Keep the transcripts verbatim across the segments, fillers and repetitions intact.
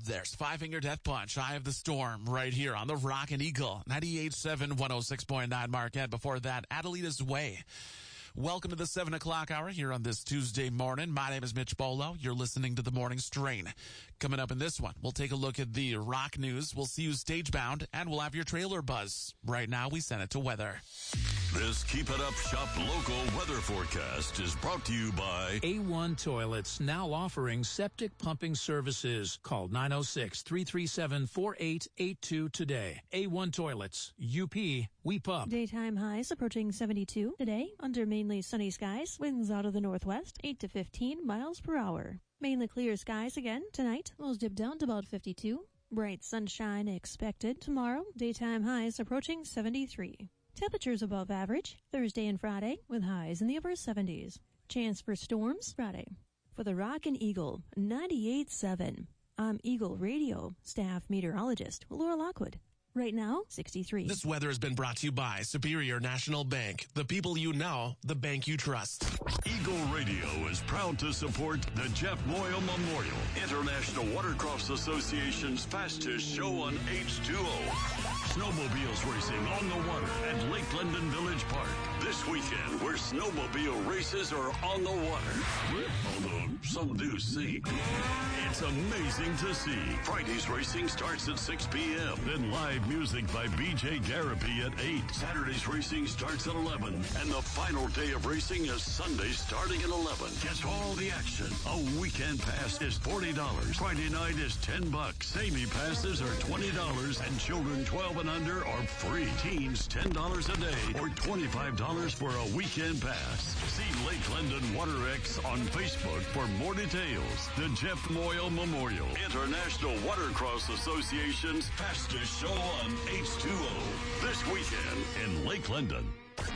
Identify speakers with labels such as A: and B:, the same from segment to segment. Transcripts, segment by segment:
A: There's Five Finger Death Punch, Eye of the Storm, right here on the Rockin' Eagle, ninety-eight point seven, one oh six point nine Marquette. Before that, Adelita's Way. Welcome to the seven o'clock hour here on this Tuesday morning. My name is Mitch Bolo. You're listening to The Morning Strain. Coming up in this one, we'll take a look at the rock news. We'll see you stage-bound, and we'll have your trailer buzz. Right now, we send it to weather.
B: This Keep It Up Shop local weather forecast is brought to you by
C: A one Toilets, now offering septic pumping services. Call nine oh six, three three seven, four eight eight two today. A one Toilets, U P, we pump.
D: Daytime highs approaching seventy-two today under mainly sunny skies. Winds out of the northwest, eight to fifteen miles per hour. Mainly clear skies again tonight. Lows dip down to about fifty-two. Bright sunshine expected tomorrow. Daytime highs approaching seventy-three. Temperatures above average Thursday and Friday with highs in the upper seventies. Chance for storms Friday. For the Rockin' Eagle ninety-eight point seven, I'm Eagle Radio staff meteorologist Laura Lockwood. Right now, sixty-three.
A: This weather has been brought to you by Superior National Bank. The people you know, the bank you trust.
B: Eagle Radio is proud to support the Jeff Moyle Memorial, International Watercrafts Association's fastest show on H two O. Snowmobiles racing on the water at Lake London Village Park this weekend, where snowmobile races are on the water. Although some do sink. It's amazing to see. Friday's racing starts at six p.m. Then live music by B J Garapi at eight. Saturday's racing starts at eleven. And the final day of racing is Sunday starting at eleven. Catch all the action. A weekend pass is forty dollars. Friday night is ten bucks. Baby passes are twenty dollars and children twelve and under are free. Teens ten dollars a day or twenty-five dollars for a weekend pass. See Lake London WaterX on Facebook for more details. The Jeff Moyle Memorial, International Watercross Association's fastest show on H two O this weekend in Lake London.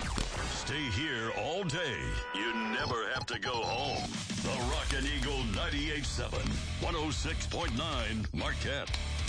B: Stay here all day. You never have to go home. The Rockin' Eagle ninety-eight point seven, one oh six point nine Marquette.